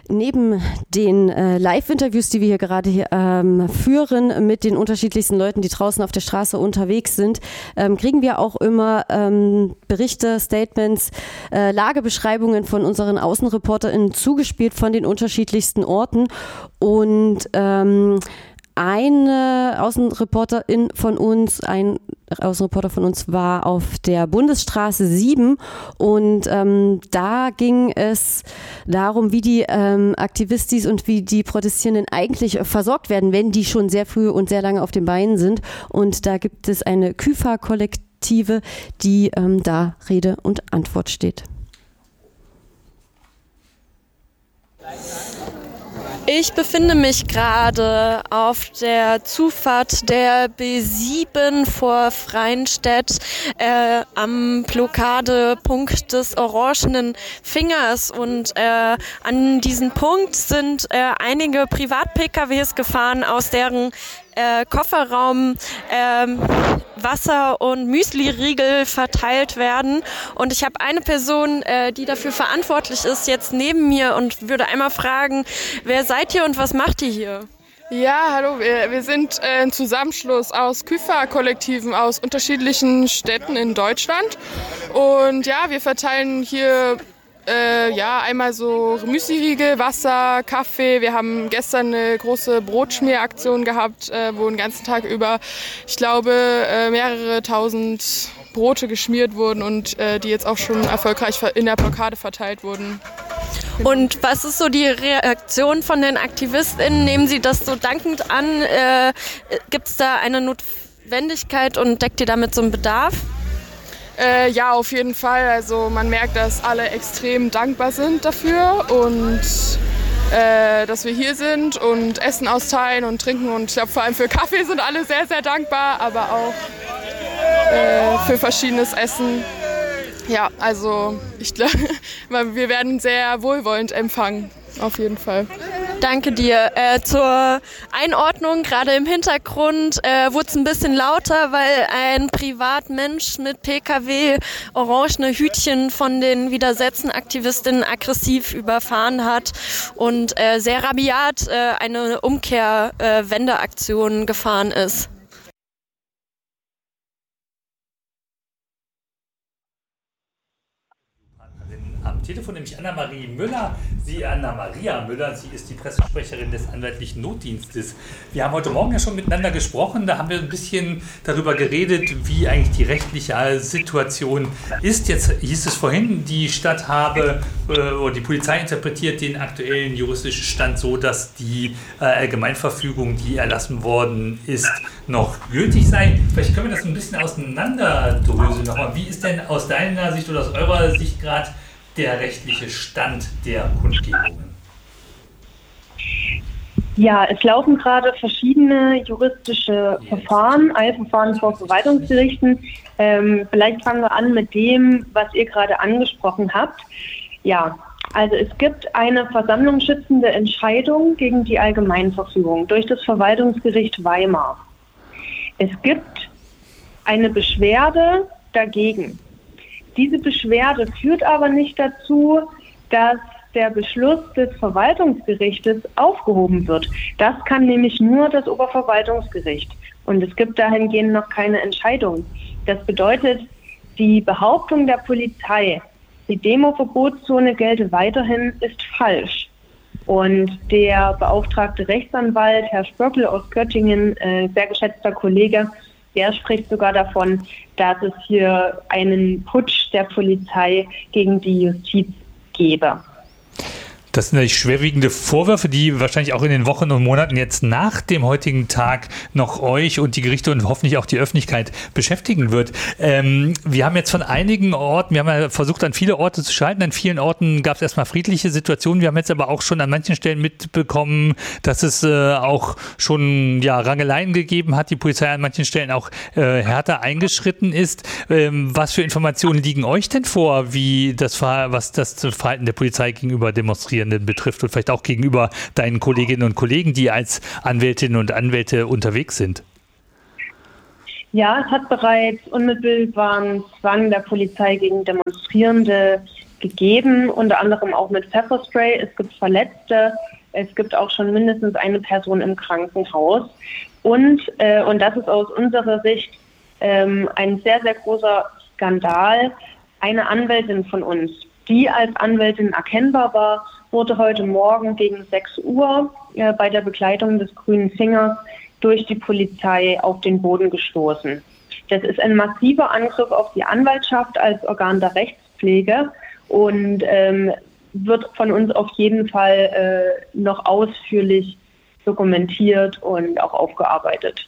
neben den Live-Interviews, die wir hier gerade führen mit den unterschiedlichsten Leuten, die draußen auf der Straße unterwegs sind, kriegen wir auch immer Berichte, Statements, Lagebeschreibungen von unseren AußenreporterInnen zugespielt von den unterschiedlichsten Orten. Und eine Außenreporterin von uns, ein Außenreporter von uns war auf der Bundesstraße 7 und da ging es darum, wie die Aktivistis und wie die Protestierenden eigentlich versorgt werden, wenn die schon sehr früh und sehr lange auf den Beinen sind. Und da gibt es eine KÜFA-Kollektive, die da Rede und Antwort steht. Ich befinde mich gerade auf der Zufahrt der B7 vor Freienstedt am Blockadepunkt des Orangenen Fingers. Und an diesem Punkt sind einige Privat-PKWs gefahren, aus deren Kofferraum Wasser und Müsli-Riegel verteilt werden. Und ich habe eine Person, die dafür verantwortlich ist, jetzt neben mir und würde einmal fragen, wer seid ihr und was macht ihr hier? Ja, hallo, wir sind ein Zusammenschluss aus KÜFA-Kollektiven aus unterschiedlichen Städten in Deutschland. Und ja, wir verteilen hier einmal so Müsli-Riegel, Wasser, Kaffee. Wir haben gestern eine große Brotschmieraktion gehabt, wo den ganzen Tag über, ich glaube, mehrere tausend Brote geschmiert wurden und die jetzt auch schon erfolgreich in der Blockade verteilt wurden. Und was ist so die Reaktion von den AktivistInnen? Nehmen Sie das so dankend an? Gibt es da eine Notwendigkeit und deckt ihr damit so einen Bedarf? Ja, auf jeden Fall. Also man merkt, dass alle extrem dankbar sind dafür und dass wir hier sind und Essen austeilen und trinken. Und ich glaube, vor allem für Kaffee sind alle sehr, sehr dankbar, aber auch für verschiedenes Essen. Ja, also ich glaube, wir werden sehr wohlwollend empfangen, auf jeden Fall. Danke dir. Zur Einordnung, gerade im Hintergrund wurde es ein bisschen lauter, weil ein Privatmensch mit PKW orangene Hütchen von den Widersetzenaktivistinnen aggressiv überfahren hat und sehr rabiat eine Umkehrwendeaktion gefahren ist. Am Telefon nämlich Anna-Maria Müller. Sie ist die Pressesprecherin des Anwaltlichen Notdienstes. Wir haben heute Morgen ja schon miteinander gesprochen, da haben wir ein bisschen darüber geredet, wie eigentlich die rechtliche Situation ist. Jetzt hieß es vorhin, die Stadt oder die Polizei interpretiert den aktuellen juristischen Stand so, dass die Allgemeinverfügung, die erlassen worden ist, noch gültig sei. Vielleicht können wir das ein bisschen auseinanderdröseln nochmal. Wie ist denn aus deiner Sicht oder aus eurer Sicht gerade der rechtliche Stand der Kundgebungen? Ja, es laufen gerade verschiedene juristische Verfahren, Eilverfahren vor Verwaltungsgerichten. Vielleicht fangen wir an mit dem, was ihr gerade angesprochen habt. Ja, also es gibt eine versammlungsschützende Entscheidung gegen die Allgemeinverfügung durch das Verwaltungsgericht Weimar. Es gibt eine Beschwerde dagegen. Diese Beschwerde führt aber nicht dazu, dass der Beschluss des Verwaltungsgerichtes aufgehoben wird. Das kann nämlich nur das Oberverwaltungsgericht. Und es gibt dahingehend noch keine Entscheidung. Das bedeutet, die Behauptung der Polizei, die Demo-Verbotszone gelte weiterhin, ist falsch. Und der beauftragte Rechtsanwalt, Herr Spöckel aus Göttingen, sehr geschätzter Kollege, der spricht sogar davon, dass es hier einen Putsch der Polizei gegen die Justiz gebe. Das sind natürlich schwerwiegende Vorwürfe, die wahrscheinlich auch in den Wochen und Monaten jetzt nach dem heutigen Tag noch euch und die Gerichte und hoffentlich auch die Öffentlichkeit beschäftigen wird. Wir haben jetzt von einigen Orten, wir haben ja versucht, an viele Orte zu schalten. An vielen Orten gab es erstmal friedliche Situationen. Wir haben jetzt aber auch schon an manchen Stellen mitbekommen, dass es auch schon Rangeleien gegeben hat. Die Polizei an manchen Stellen auch härter eingeschritten ist. Was für Informationen liegen euch denn vor, was das Verhalten der Polizei gegenüber Demonstrierenden betrifft und vielleicht auch gegenüber deinen Kolleginnen und Kollegen, die als Anwältinnen und Anwälte unterwegs sind? Ja, es hat bereits unmittelbaren Zwang der Polizei gegen Demonstrierende gegeben, unter anderem auch mit Pfefferspray. Es gibt Verletzte, es gibt auch schon mindestens eine Person im Krankenhaus. Und das ist aus unserer Sicht ein sehr, sehr großer Skandal. Eine Anwältin von uns, die als Anwältin erkennbar war, wurde heute Morgen gegen 6 Uhr bei der Begleitung des Grünen Fingers durch die Polizei auf den Boden gestoßen. Das ist ein massiver Angriff auf die Anwaltschaft als Organ der Rechtspflege und wird von uns auf jeden Fall noch ausführlich dokumentiert und auch aufgearbeitet.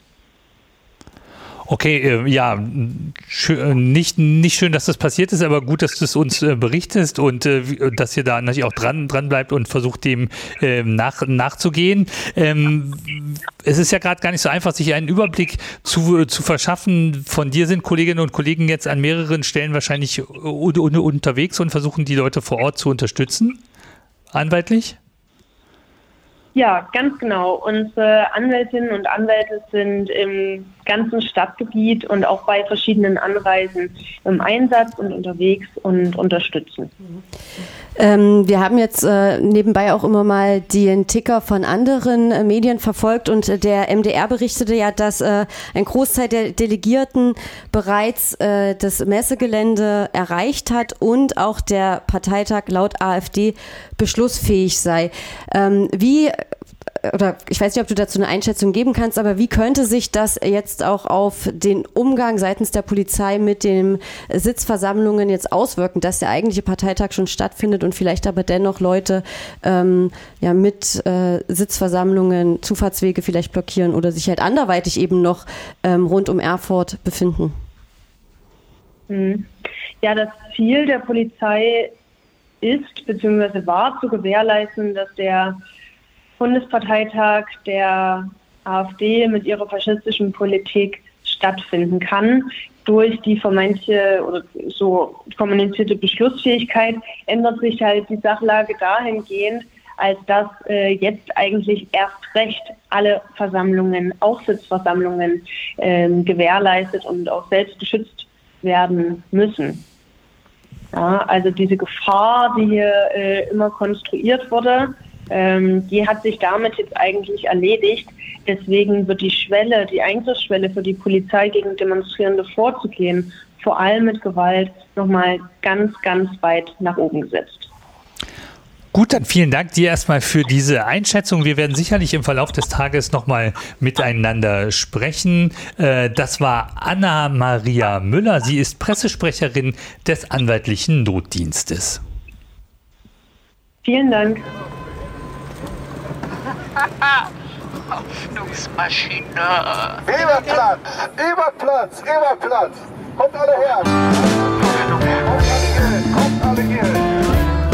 Okay, nicht schön, dass das passiert ist, aber gut, dass du es uns berichtest und dass ihr da natürlich auch dran bleibt und versucht, dem nachzugehen. Es ist ja gerade gar nicht so einfach, sich einen Überblick zu verschaffen. Von dir sind Kolleginnen und Kollegen jetzt an mehreren Stellen wahrscheinlich unterwegs und versuchen, die Leute vor Ort zu unterstützen, anwaltlich? Ja, ganz genau. Unsere Anwältinnen und Anwälte sind im ganzen Stadtgebiet und auch bei verschiedenen Anreisen im Einsatz und unterwegs und unterstützen. Wir haben jetzt nebenbei auch immer mal den Ticker von anderen Medien verfolgt und der MDR berichtete ja, dass ein Großteil der Delegierten bereits das Messegelände erreicht hat und auch der Parteitag laut AfD beschlussfähig sei. Oder ich weiß nicht, ob du dazu eine Einschätzung geben kannst, aber wie könnte sich das jetzt auch auf den Umgang seitens der Polizei mit den Sitzversammlungen jetzt auswirken, dass der eigentliche Parteitag schon stattfindet und vielleicht aber dennoch Leute mit Sitzversammlungen Zufahrtswege vielleicht blockieren oder sich halt anderweitig eben noch rund um Erfurt befinden? Ja, das Ziel der Polizei ist bzw. war zu gewährleisten, dass der Bundesparteitag der AfD mit ihrer faschistischen Politik stattfinden kann. Durch die vermeintliche oder so kommunizierte Beschlussfähigkeit ändert sich halt die Sachlage dahingehend, als dass jetzt eigentlich erst recht alle Versammlungen, auch Sitzversammlungen, gewährleistet und auch selbst geschützt werden müssen. Ja, also diese Gefahr, die hier immer konstruiert wurde, die hat sich damit jetzt eigentlich erledigt. Deswegen wird die Eingriffsschwelle für die Polizei gegen Demonstrierende vorzugehen, vor allem mit Gewalt, nochmal ganz, ganz weit nach oben gesetzt. Gut, dann vielen Dank dir erstmal für diese Einschätzung. Wir werden sicherlich im Verlauf des Tages nochmal miteinander sprechen. Das war Anna-Maria Müller. Sie ist Pressesprecherin des Anwaltlichen Notdienstes. Vielen Dank. Hoffnungsmaschine. Eberplatz! Kommt alle her!